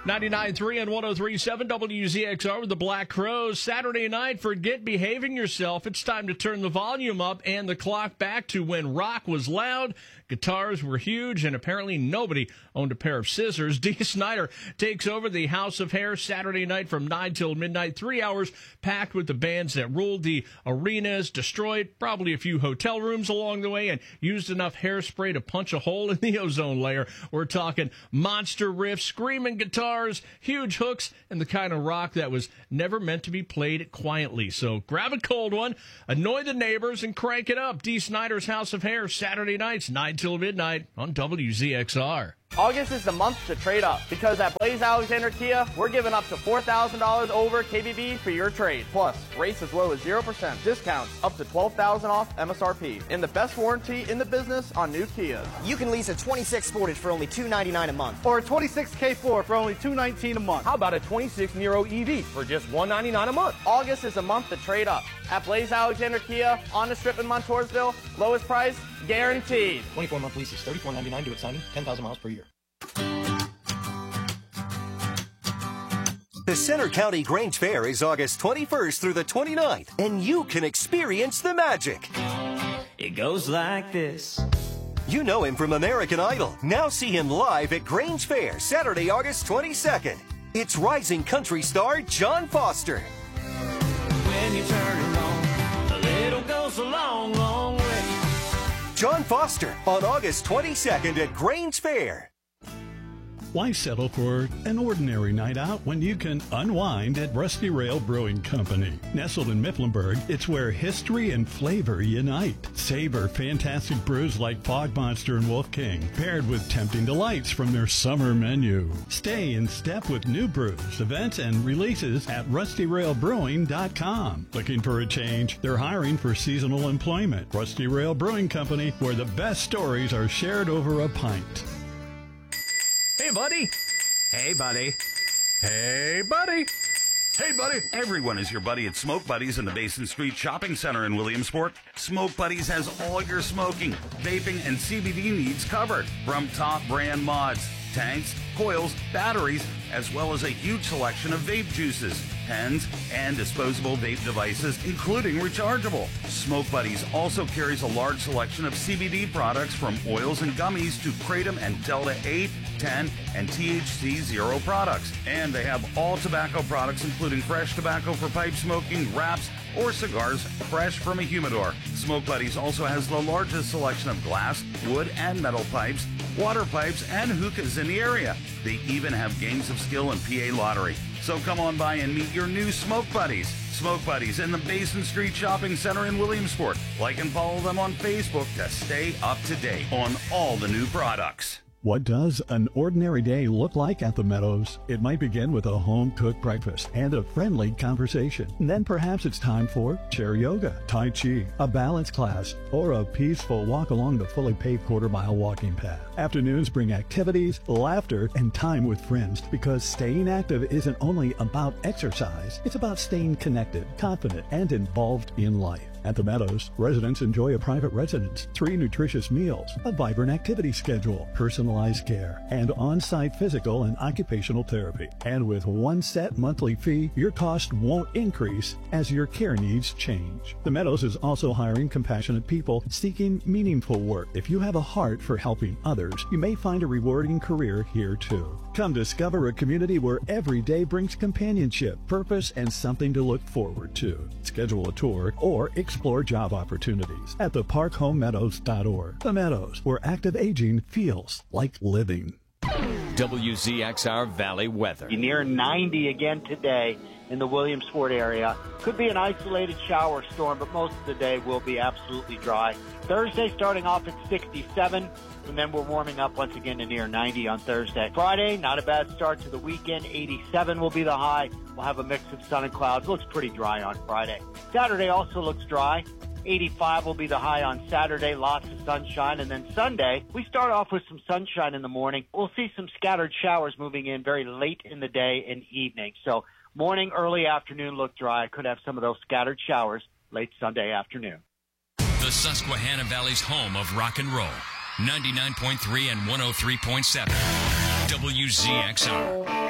99.3 and 103.7 WZXR with the Black Crowes. Saturday night, forget behaving yourself. It's time to turn the volume up and the clock back to when rock was loud, guitars were huge, and apparently nobody owned a pair of scissors. Dee Snider takes over the House of Hair Saturday night from 9 till midnight. 3 hours packed with the bands that ruled the arenas, destroyed probably a few hotel rooms along the way, and used enough hairspray to punch a hole in the ozone layer. We're talking monster riffs, screaming guitars, huge hooks, and the kind of rock that was never meant to be played quietly. So grab a cold one, annoy the neighbors, and crank it up. Dee Snider's House of Hair, Saturday nights, 9 till midnight on WZXR. August is the month to trade up because at Blaze Alexander Kia, we're giving up to $4,000 over KBB for your trade. Plus, rates as low as 0%, discounts up to $12,000 off MSRP, and the best warranty in the business on new Kias. You can lease a 26 Sportage for only $299 a month. Or a 26 K4 for only $219 a month. How about a 26 Nero EV for just $199 a month? August is a month to trade up. At Blaze Alexander Kia, on the strip in Montoursville, lowest price, guaranteed. 24-month leases, $34.99 due at signing, 10,000 miles per year. The Center County Grange Fair is August 21st through the 29th, and you can experience the magic. It goes like this. You know him from American Idol. Now see him live at Grange Fair, Saturday, August 22nd. It's rising country star John Foster. When you turn it on, a little goes a long, long way. John Foster on August 22nd at Grange Fair. Why settle for an ordinary night out when you can unwind at Rusty Rail Brewing Company? Nestled in Mifflinburg, it's where history and flavor unite. Savor fantastic brews like Fog Monster and Wolf King, paired with tempting delights from their summer menu. Stay in step with new brews, events, and releases at rustyrailbrewing.com. Looking for a change? They're hiring for seasonal employment. Rusty Rail Brewing Company, where the best stories are shared over a pint. Hey, buddy. Hey, buddy. Hey, buddy. Hey, buddy. Everyone is your buddy at Smoke Buddies in the Basin Street Shopping Center in Williamsport. Smoke Buddies has all your smoking, vaping, and CBD needs covered. From top brand mods, tanks, coils, batteries, as well as a huge selection of vape juices, pens, and disposable vape devices, including rechargeable. Smoke Buddies also carries a large selection of CBD products from oils and gummies to Kratom and Delta 8, 10, and THC Zero products. And they have all tobacco products, including fresh tobacco for pipe smoking, wraps, or cigars fresh from a humidor. Smoke Buddies also has the largest selection of glass, wood, and metal pipes, water pipes, and hookahs in the area. They even have games of skill and PA lottery. So come on by and meet your new Smoke Buddies. Smoke Buddies in the Basin Street Shopping Center in Williamsport. Like and follow them on Facebook to stay up to date on all the new products. What does an ordinary day look like at the Meadows? It might begin with a home-cooked breakfast and a friendly conversation. And then perhaps it's time for chair yoga, tai chi, a balance class, or a peaceful walk along the fully paved quarter-mile walking path. Afternoons bring activities, laughter, and time with friends because staying active isn't only about exercise. It's about staying connected, confident, and involved in life. At the Meadows, residents enjoy a private residence, 3 nutritious meals, a vibrant activity schedule, personalized care, and on-site physical and occupational therapy. And with one set monthly fee, your cost won't increase as your care needs change. The Meadows is also hiring compassionate people seeking meaningful work. If you have a heart for helping others, you may find a rewarding career here too. Come discover a community where every day brings companionship, purpose, and something to look forward to. Schedule a tour or explore job opportunities at theparkhomemeadows.org. The Meadows, where active aging feels like living. WZXR Valley weather. You're near 90 again today in the Williamsport area. Could be an isolated shower storm, but most of the day will be absolutely dry. Thursday starting off at 67, and then we're warming up once again to near 90 on Thursday. Friday, not a bad start to the weekend. 87 will be the high. We'll have a mix of sun and clouds. Looks pretty dry on Friday. Saturday also looks dry. 85 will be the high on Saturday, lots of sunshine. And then Sunday, we start off with some sunshine in the morning. We'll see some scattered showers moving in very late in the day and evening. So morning, early afternoon look dry. Could have some of those scattered showers late Sunday afternoon. The Susquehanna Valley's home of rock and roll. 99.3 and 103.7. WZXR.